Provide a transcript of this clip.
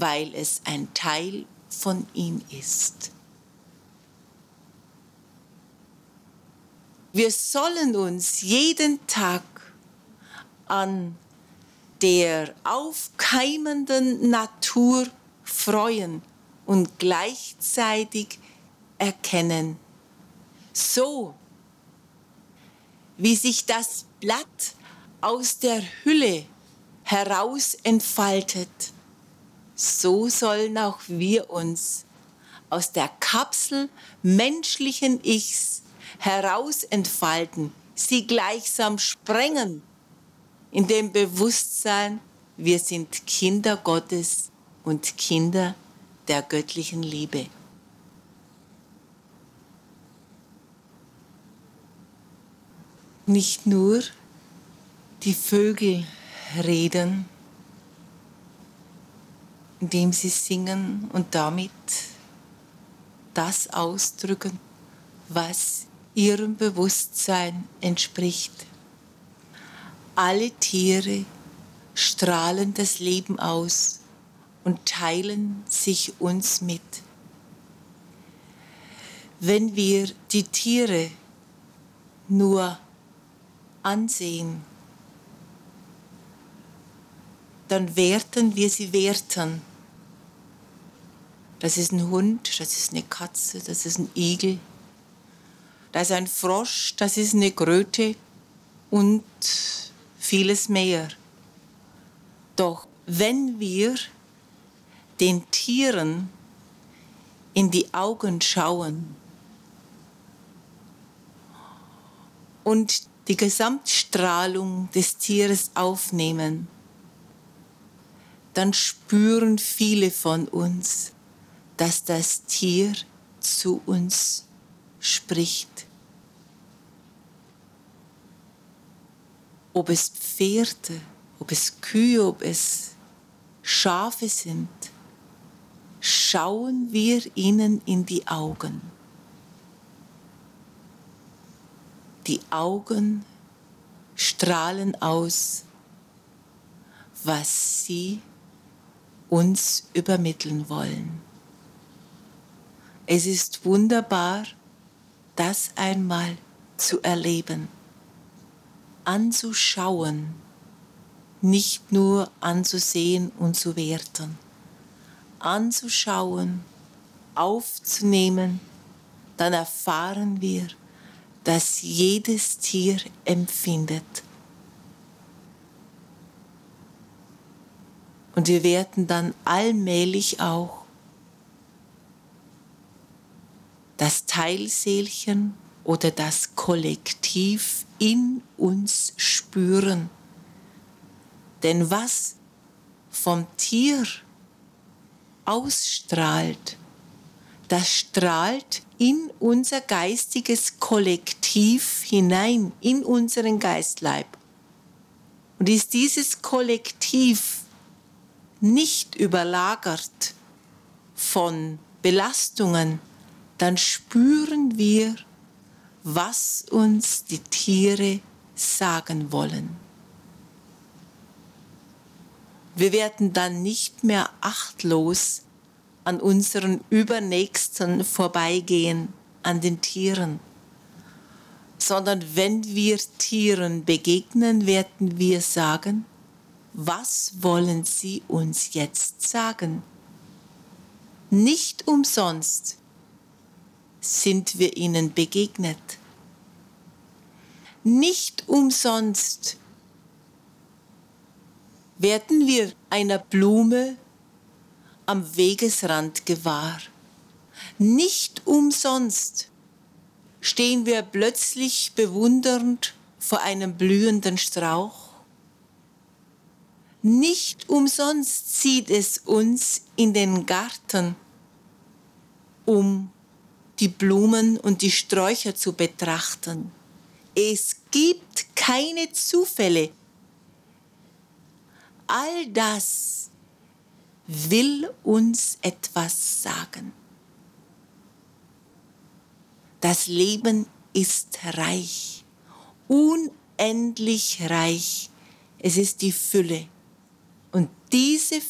weil es ein Teil von ihm ist. Wir sollen uns jeden Tag an der aufkeimenden Natur freuen und gleichzeitig erkennen, so wie sich das Blatt aus der Hülle heraus entfaltet, so sollen auch wir uns aus der Kapsel menschlichen Ichs heraus entfalten, sie gleichsam sprengen, in dem Bewusstsein, wir sind Kinder Gottes und Kinder der göttlichen Liebe. Nicht nur die Vögel reden, indem sie singen und damit das ausdrücken, was ihrem Bewusstsein entspricht. Alle Tiere strahlen das Leben aus und teilen sich uns mit. Wenn wir die Tiere nur ansehen, dann werten wir sie werten. Das ist ein Hund, das ist eine Katze, das ist ein Igel, das ist ein Frosch, das ist eine Kröte und vieles mehr. Doch wenn wir den Tieren in die Augen schauen und die Gesamtstrahlung des Tieres aufnehmen, dann spüren viele von uns, dass das Tier zu uns spricht. Ob es Pferde, ob es Kühe, ob es Schafe sind, schauen wir ihnen in die Augen. Die Augen strahlen aus, was sie uns übermitteln wollen. Es ist wunderbar, das einmal zu erleben, anzuschauen, nicht nur anzusehen und zu werten, anzuschauen, aufzunehmen, dann erfahren wir, dass jedes Tier empfindet. Und wir werden dann allmählich auch das Teilseelchen oder das Kollektiv in uns spüren. Denn was vom Tier ausstrahlt, das strahlt in unser geistiges Kollektiv hinein, in unseren Geistleib. Und ist dieses Kollektiv nicht überlagert von Belastungen, dann spüren wir, was uns die Tiere sagen wollen. Wir werden dann nicht mehr achtlos an unseren Übernächsten vorbeigehen, an den Tieren, sondern wenn wir Tieren begegnen, werden wir sagen, was wollen sie uns jetzt sagen? Nicht umsonst sind wir ihnen begegnet. Nicht umsonst werden wir einer Blume am Wegesrand gewahr. Nicht umsonst stehen wir plötzlich bewundernd vor einem blühenden Strauch. Nicht umsonst zieht es uns in den Garten, um die Blumen und die Sträucher zu betrachten. Es gibt keine Zufälle. All das will uns etwas sagen. Das Leben ist reich, unendlich reich. Es ist die Fülle. Und diese